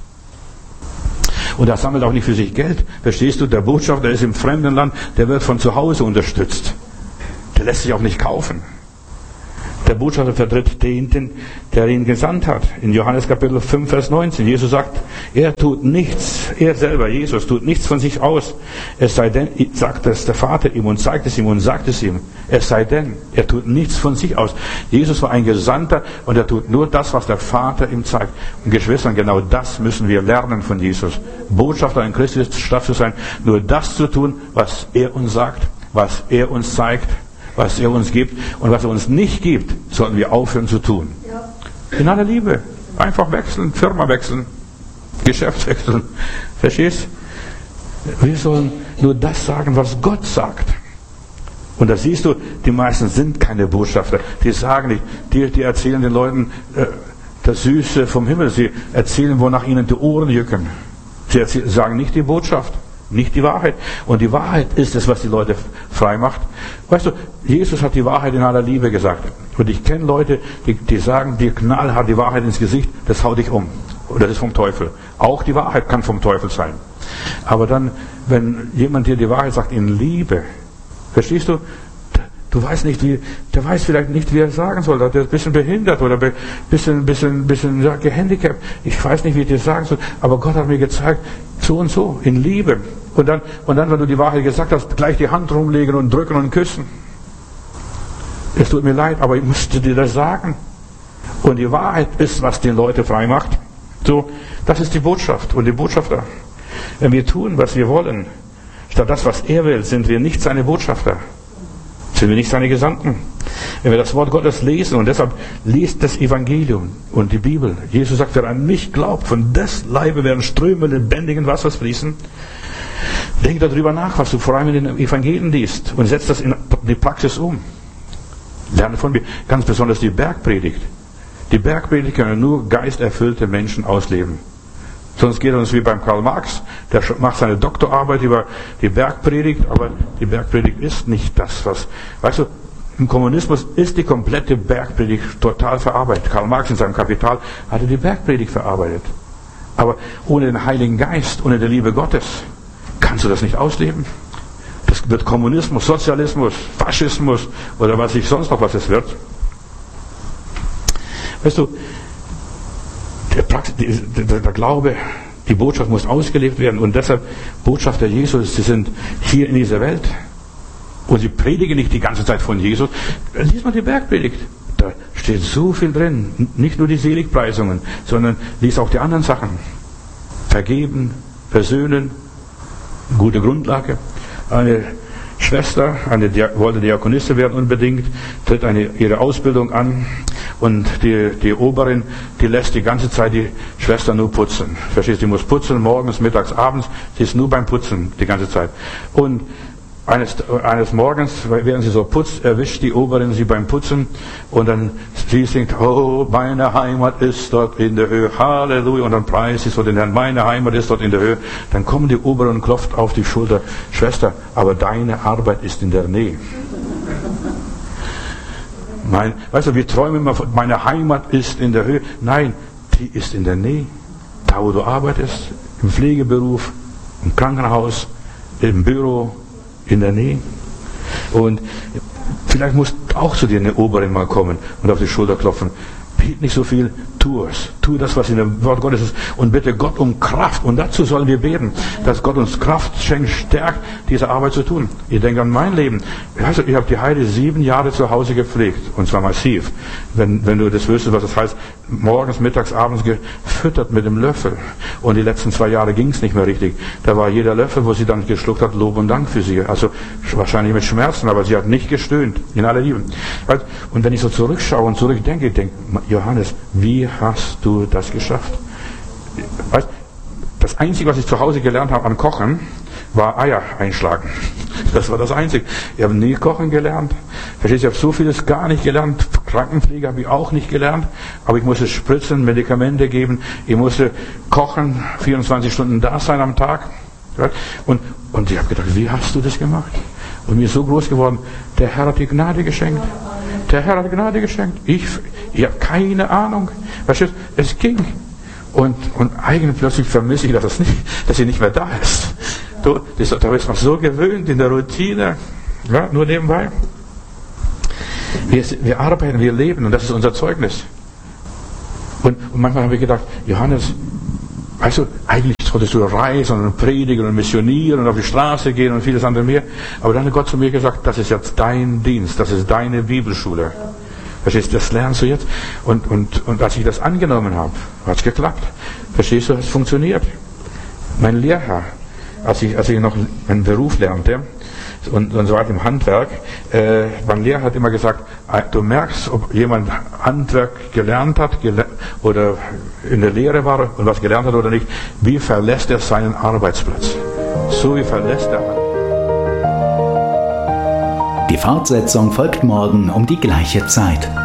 Und er sammelt auch nicht für sich Geld. Verstehst du? Der Botschafter ist im fremden Land, der wird von zu Hause unterstützt. Der lässt sich auch nicht kaufen. Der Botschafter vertritt den, der ihn gesandt hat. In Johannes Kapitel fünf, Vers neunzehn. Jesus sagt, er tut nichts, er selber, Jesus, tut nichts von sich aus. Es sei denn, sagt es der Vater ihm und zeigt es ihm und sagt es ihm. Es sei denn, er tut nichts von sich aus. Jesus war ein Gesandter und er tut nur das, was der Vater ihm zeigt. Und Geschwister, genau das müssen wir lernen von Jesus. Botschafter in Christi Stadt zu sein, nur das zu tun, was er uns sagt, was er uns zeigt, was er uns gibt, und was er uns nicht gibt, sollten wir aufhören zu tun. Ja. In aller Liebe. Einfach wechseln, Firma wechseln, Geschäft wechseln. Verstehst? Wir sollen nur das sagen, was Gott sagt. Und da siehst du, die meisten sind keine Botschafter. Die sagen nicht, die, die erzählen den Leuten äh, das Süße vom Himmel. Sie erzählen, wonach ihnen die Ohren jucken. Sie erzählen, sagen nicht die Botschaft. Nicht die Wahrheit. Und die Wahrheit ist es, was die Leute frei macht. Weißt du, Jesus hat die Wahrheit in aller Liebe gesagt. Und ich kenne Leute, die, die sagen dir knallhart die Wahrheit ins Gesicht, das haut dich um. Und das ist vom Teufel. Auch die Wahrheit kann vom Teufel sein. Aber dann, wenn jemand dir die Wahrheit sagt in Liebe, verstehst du, du weißt nicht, wie, der weiß vielleicht nicht, wie er sagen soll. Der ist ein bisschen behindert oder ein bisschen, bisschen, bisschen ja, gehandicapt. Ich weiß nicht, wie ich dir sagen soll. Aber Gott hat mir gezeigt, so und so, in Liebe. Und dann, und dann, wenn du die Wahrheit gesagt hast, gleich die Hand rumlegen und drücken und küssen. Es tut mir leid, aber ich musste dir das sagen. Und die Wahrheit ist, was die Leute frei macht. So, das ist die Botschaft und die Botschafter. Wenn wir tun, was wir wollen, statt das, was er will, sind wir nicht seine Botschafter. Sind wir nicht seine Gesandten. Wenn wir das Wort Gottes lesen, und deshalb liest das Evangelium und die Bibel. Jesus sagt, wer an mich glaubt, von des Leibe werden Ströme lebendigen Wassers fließen. Denk darüber nach, was du vor allem in den Evangelien liest, und setz das in die Praxis um. Lerne von mir, ganz besonders die Bergpredigt. Die Bergpredigt können nur geisterfüllte Menschen ausleben. Sonst geht es uns wie beim Karl Marx, der macht seine Doktorarbeit über die Bergpredigt, aber die Bergpredigt ist nicht das, was, weißt du, im Kommunismus ist die komplette Bergpredigt total verarbeitet. Karl Marx in seinem Kapital hatte die Bergpredigt verarbeitet. Aber ohne den Heiligen Geist, ohne die Liebe Gottes, kannst du das nicht ausleben. Das wird Kommunismus, Sozialismus, Faschismus oder was ich sonst noch was es wird. Weißt du, der, Praxis, der, der Glaube, die Botschaft muss ausgelebt werden, und deshalb Botschafter Jesus, sie sind hier in dieser Welt und sie predigen nicht die ganze Zeit von Jesus. Lies mal die Bergpredigt, da steht so viel drin, nicht nur die Seligpreisungen, sondern lies auch die anderen Sachen. Vergeben, versöhnen, gute Grundlage. Eine Schwester, eine Dia- wollte Diakonistin werden unbedingt, tritt eine, ihre Ausbildung an, und die, die Oberin, die lässt die ganze Zeit die Schwester nur putzen. Verstehst du, die muss putzen, morgens, mittags, abends, sie ist nur beim Putzen die ganze Zeit. Und eines, eines Morgens werden sie so putzt, erwischt die Oberin sie beim Putzen und dann sie singt, oh, meine Heimat ist dort in der Höhe, Halleluja, und dann preist sie so den Herrn, meine Heimat ist dort in der Höhe. Dann kommen die Oberin und klopft auf die Schulter, Schwester, aber deine Arbeit ist in der Nähe. Mein, weißt du, wir träumen immer von, meine Heimat ist in der Höhe. Nein, die ist in der Nähe. Da, wo du arbeitest, im Pflegeberuf, im Krankenhaus, im Büro, in der Nähe. Und vielleicht muss auch zu dir eine Oberin mal kommen und auf die Schulter klopfen. Bet nicht so viel, tu es. Tu das, was in dem Wort Gottes ist. Und bitte Gott um Kraft. Und dazu sollen wir beten, dass Gott uns Kraft schenkt, stärkt, diese Arbeit zu tun. Ich denke an mein Leben. Also, ich habe die Heide sieben Jahre zu Hause gepflegt. Und zwar massiv. Wenn, wenn du das wüsstest, was das heißt. Morgens, mittags, abends gefüttert mit dem Löffel. Und die letzten zwei Jahre ging es nicht mehr richtig. Da war jeder Löffel, wo sie dann geschluckt hat, Lob und Dank für sie. Also wahrscheinlich mit Schmerzen, aber sie hat nicht gestöhnt. In aller Liebe. Und wenn ich so zurückschaue und zurückdenke, ich denke, Johannes, wie hast du das geschafft? Weißt, das Einzige, was ich zu Hause gelernt habe an Kochen, war Eier einschlagen. Das war das Einzige. Ich habe nie kochen gelernt. Verstehst du, ich habe so vieles gar nicht gelernt. Krankenpflege habe ich auch nicht gelernt. Aber ich musste spritzen, Medikamente geben. Ich musste kochen, vierundzwanzig Stunden da sein am Tag. Und, und ich habe gedacht, wie hast du das gemacht? Und mir ist so groß geworden, der Herr hat die Gnade geschenkt. Der Herr hat Gnade geschenkt. Ich, ich habe keine Ahnung. Verstehst du, es ging. Und, und eigentlich plötzlich vermisse ich, dass, es nicht, dass sie nicht mehr da ist. Du, das, da ist man so gewöhnt in der Routine. Ja, nur nebenbei. Wir, wir arbeiten, wir leben und das ist unser Zeugnis. Und, und manchmal habe ich gedacht, Johannes, weißt du, eigentlich solltest du reisen und predigen und missionieren und auf die Straße gehen und vieles andere mehr. Aber dann hat Gott zu mir gesagt, das ist jetzt dein Dienst, das ist deine Bibelschule. Verstehst du, das lernst du jetzt. Und, und, und als ich das angenommen habe, hat es geklappt. Verstehst du, es funktioniert. Mein Lehrherr, als ich, als ich noch einen Beruf lernte, und, und so weiter im Handwerk, äh, mein Lehrer hat immer gesagt, du merkst, ob jemand Handwerk gelernt hat gele- oder in der Lehre war und was gelernt hat oder nicht, wie verlässt er seinen Arbeitsplatz. So wie verlässt er. Die Fortsetzung folgt morgen um die gleiche Zeit.